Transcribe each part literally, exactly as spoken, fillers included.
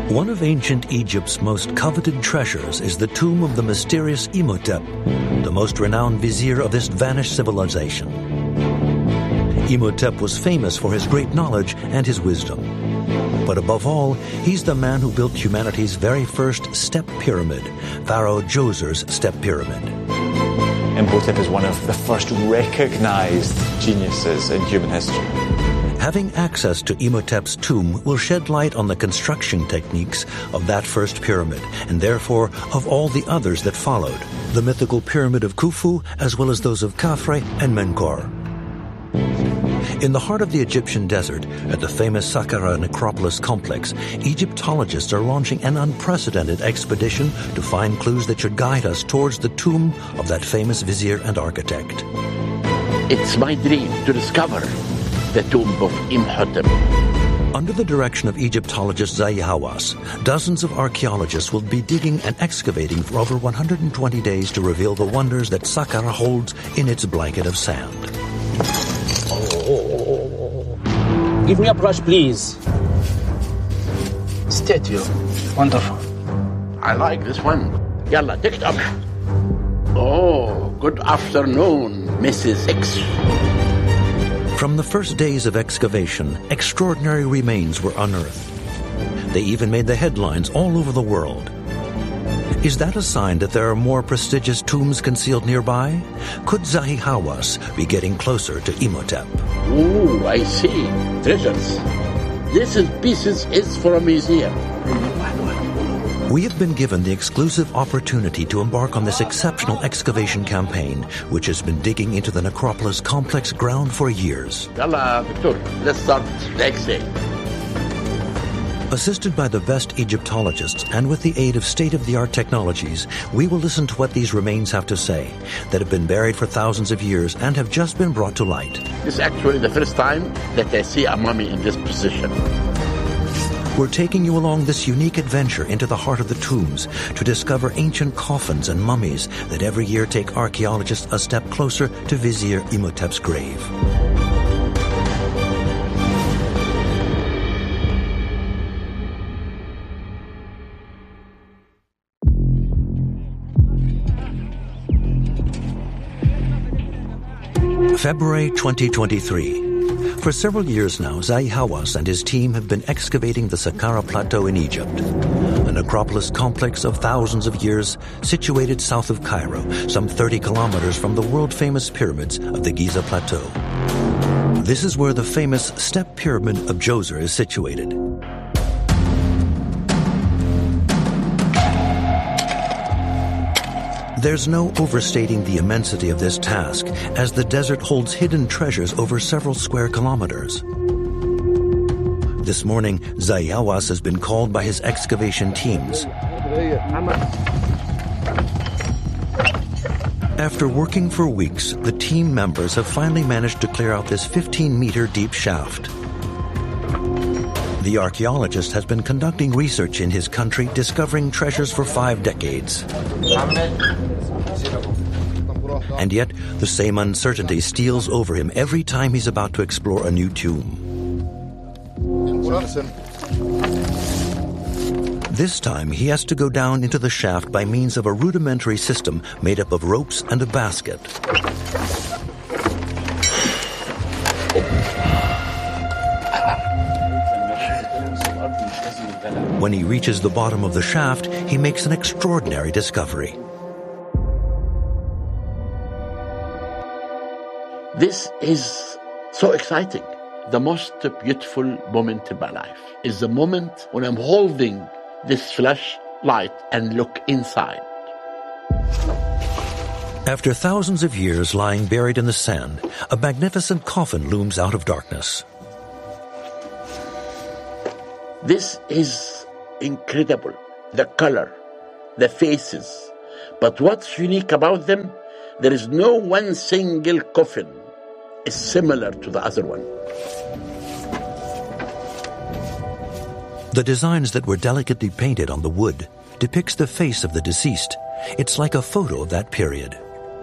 One of ancient Egypt's most coveted treasures is the tomb of the mysterious Imhotep, the most renowned vizier of this vanished civilization. Imhotep was famous for his great knowledge and his wisdom. But above all, he's the man who built humanity's very first step pyramid, Pharaoh Djoser's step pyramid. Imhotep is one of the first recognized geniuses in human history. Having access to Imhotep's tomb will shed light on the construction techniques of that first pyramid, and therefore of all the others that followed, the mythical pyramid of Khufu, as well as those of Khafre and Menkaure. In the heart of the Egyptian desert, at the famous Saqqara Necropolis complex, Egyptologists are launching an unprecedented expedition to find clues that should guide us towards the tomb of that famous vizier and architect. It's my dream to discover the tomb of Imhotep. Under the direction of Egyptologist Zahi Hawass, dozens of archaeologists will be digging and excavating for over one hundred twenty days to reveal the wonders that Saqqara holds in its blanket of sand. Give me a brush, please. Statue. Wonderful. I like this one. Yalla, take it up. Oh, good afternoon, Missus X. From the first days of excavation, extraordinary remains were unearthed. They even made the headlines all over the world. Is that a sign that there are more prestigious tombs concealed nearby? Could Zahi Hawass be getting closer to Imhotep? Ooh, I see. Treasures. This is pieces is for a museum. We have been given the exclusive opportunity to embark on this exceptional excavation campaign, which has been digging into the Necropolis complex ground for years. Yalla, Victor, let's start the X-ray. Assisted by the best Egyptologists and with the aid of state-of-the-art technologies, we will listen to what these remains have to say, that have been buried for thousands of years and have just been brought to light. This is actually the first time that I see a mummy in this position. We're taking you along this unique adventure into the heart of the tombs to discover ancient coffins and mummies that every year take archaeologists a step closer to Vizier Imhotep's grave. February twenty twenty-three. For several years now, Zahi Hawass and his team have been excavating the Saqqara Plateau in Egypt, a necropolis complex of thousands of years situated south of Cairo, some thirty kilometers from the world-famous pyramids of the Giza Plateau. This is where the famous Step Pyramid of Djoser is situated. There's no overstating the immensity of this task, as the desert holds hidden treasures over several square kilometers. This morning, Zahi Hawass has been called by his excavation teams. After working for weeks, the team members have finally managed to clear out this fifteen-meter deep shaft. The archaeologist has been conducting research in his country, discovering treasures for five decades. And yet, the same uncertainty steals over him every time he's about to explore a new tomb. This time, he has to go down into the shaft by means of a rudimentary system made up of ropes and a basket. When he reaches the bottom of the shaft, he makes an extraordinary discovery. This is so exciting. The most beautiful moment in my life is the moment when I'm holding this flashlight and look inside. After thousands of years lying buried in the sand, a magnificent coffin looms out of darkness. This is incredible. The color, the faces. But what's unique about them, there is no one single coffin is similar to the other one. The designs that were delicately painted on the wood depicts the face of the deceased. It's like a photo of that period.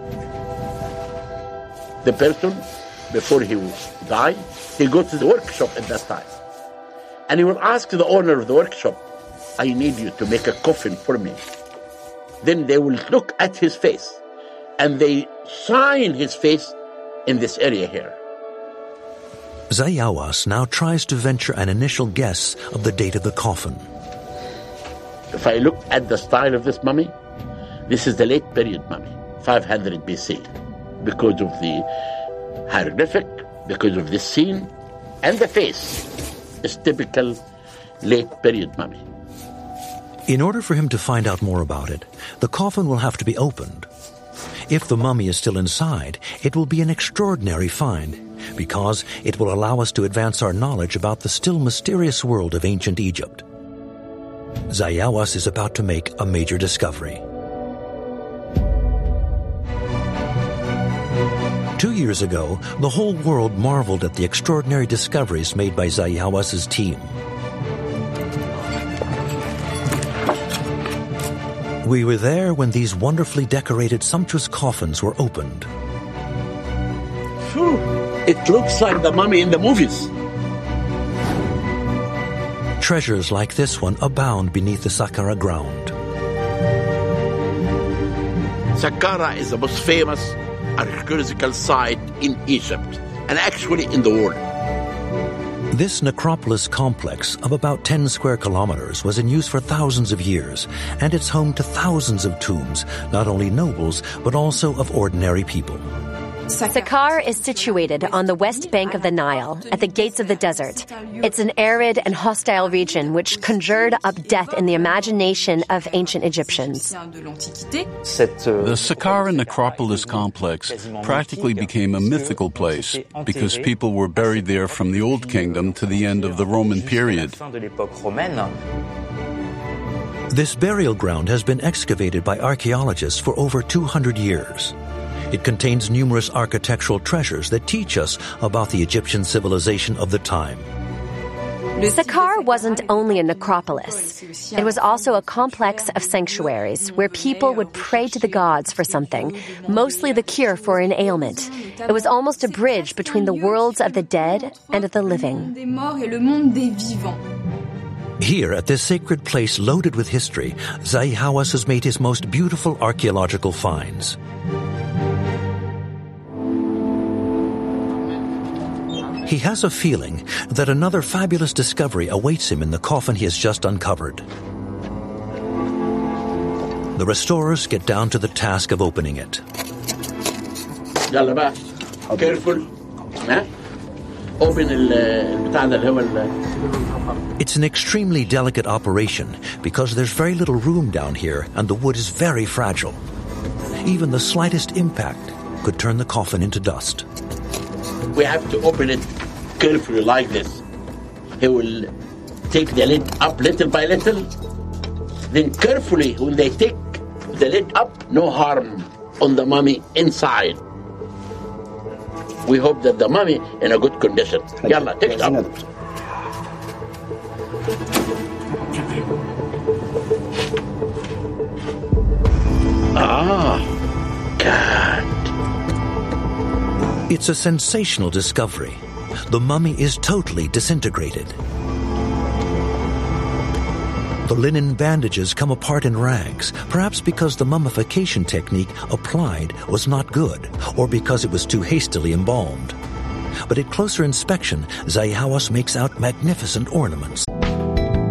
The person, before he died, he goes to the workshop at that time. And he will ask the owner of the workshop, I need you to make a coffin for me. Then they will look at his face, and they sign his face in this area here. Zahi Hawass now tries to venture an initial guess of the date of the coffin. If I look at the style of this mummy, this is the late period mummy, five hundred B C, because of the hieroglyphic, because of the scene, and the face is typical late period mummy. In order for him to find out more about it, the coffin will have to be opened. If the mummy is still inside, it will be an extraordinary find, because it will allow us to advance our knowledge about the still mysterious world of ancient Egypt. Zahi Hawass is about to make a major discovery. Two years ago, the whole world marveled at the extraordinary discoveries made by Zahi Hawass's team. We were there when these wonderfully decorated, sumptuous coffins were opened. Phew. It looks like the mummy in the movies. Treasures like this one abound beneath the Saqqara ground. Saqqara is the most famous archaeological site in Egypt, and actually in the world. This necropolis complex of about ten square kilometers was in use for thousands of years, and it's home to thousands of tombs, not only nobles, but also of ordinary people. Saqqara is situated on the west bank of the Nile, at the gates of the desert. It's an arid and hostile region which conjured up death in the imagination of ancient Egyptians. The Saqqara necropolis complex practically became a mythical place because people were buried there from the Old Kingdom to the end of the Roman period. This burial ground has been excavated by archaeologists for over two hundred years. It contains numerous architectural treasures that teach us about the Egyptian civilization of the time. Saqqara wasn't only a necropolis. It was also a complex of sanctuaries where people would pray to the gods for something, mostly the cure for an ailment. It was almost a bridge between the worlds of the dead and of the living. Here, at this sacred place loaded with history, Zahi Hawass has made his most beautiful archaeological finds. He has a feeling that another fabulous discovery awaits him in the coffin he has just uncovered. The restorers get down to the task of opening it. يلا بقى. Careful. ها? Open البتاع ده اللي هو. It's an extremely delicate operation because there's very little room down here and the wood is very fragile. Even the slightest impact could turn the coffin into dust. We have to open it carefully like this. He will take the lid up little by little. Then carefully, when they take the lid up, no harm on the mummy inside. We hope that the mummy in a good condition. Yalla, take it up. Ah, God. It's a sensational discovery. The mummy is totally disintegrated. The linen bandages come apart in rags, perhaps because the mummification technique applied was not good, or because it was too hastily embalmed. But at closer inspection, Zahi Hawass makes out magnificent ornaments.